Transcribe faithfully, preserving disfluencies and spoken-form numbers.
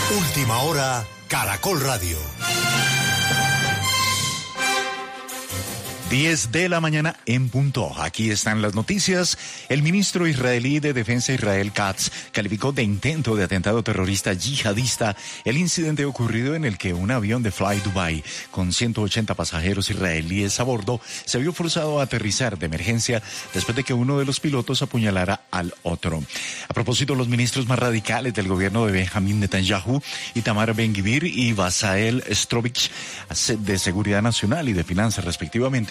Última hora, Caracol Radio. diez de la mañana en punto. Aquí están las noticias. El ministro israelí de Defensa Israel Katz calificó de intento de atentado terrorista yihadista el incidente ocurrido en el que un avión de Fly Dubai con ciento ochenta pasajeros israelíes a bordo se vio forzado a aterrizar de emergencia después de que uno de los pilotos apuñalara al otro. A propósito, los ministros más radicales del gobierno de Benjamin Netanyahu, Itamar Ben-Gvir y Basael Strovich, de Seguridad Nacional y de Finanzas respectivamente,